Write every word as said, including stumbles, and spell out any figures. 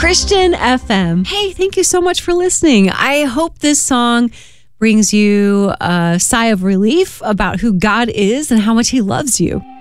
Christian F M. Hey, thank you so much for listening. I hope this song brings you a sigh of relief about who God is and how much he loves you.